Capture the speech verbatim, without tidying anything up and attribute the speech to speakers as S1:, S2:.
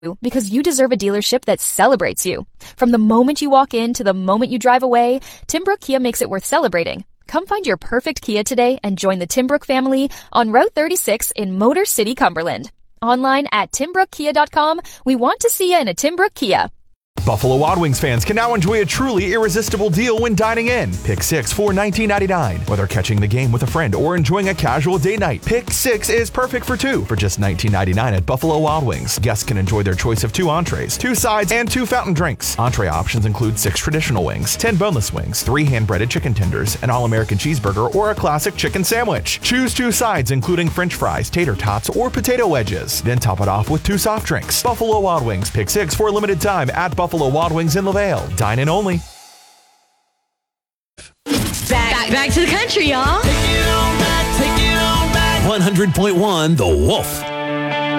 S1: because you deserve a dealership that celebrates you. From the moment you walk in to the moment you drive away, Timbrook Kia makes it worth celebrating. Come find your perfect Kia today and join the Timbrook family on Route thirty-six in Motor City, Cumberland. Online at timbrook kia dot com, we want to see you in a Timbrook Kia.
S2: Buffalo Wild Wings fans can now enjoy a truly irresistible deal when dining in. Pick six for nineteen ninety-nine. Whether catching the game with a friend or enjoying a casual date night, Pick six is perfect for two for just nineteen ninety-nine at Buffalo Wild Wings. Guests can enjoy their choice of two entrees, two sides, and two fountain drinks. Entree options include six traditional wings, ten boneless wings, three hand-breaded chicken tenders, an all-American cheeseburger, or a classic chicken sandwich. Choose two sides including french fries, tater tots, or potato wedges. Then top it off with two soft drinks. Buffalo Wild Wings. Pick six for a limited time at Buffalo Wild Wings in LaVale. Dine in only.
S3: Back, back to the country, y'all.
S4: one hundred point one The Wolf.